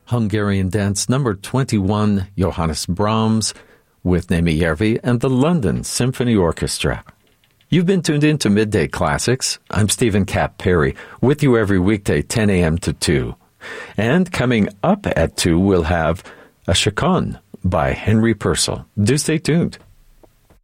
Hungarian Dance number 21, Johannes Brahms, with Nemi Järvi and the London Symphony Orchestra. You've been tuned in to Midday Classics. I'm Stephen Cap Perry, with you every weekday, 10 a.m. to 2. And coming up at 2, we'll have a Chaconne by Henry Purcell. Do stay tuned.